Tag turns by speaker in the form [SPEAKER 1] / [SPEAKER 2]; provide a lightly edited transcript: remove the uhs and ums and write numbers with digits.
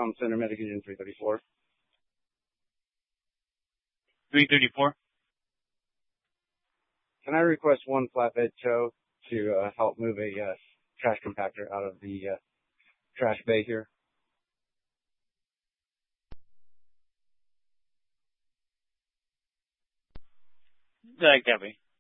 [SPEAKER 1] Com Center, Medication 334.
[SPEAKER 2] 334.
[SPEAKER 1] Can I request one flatbed tow to help move a trash compactor out of the trash bay here?
[SPEAKER 2] Copy.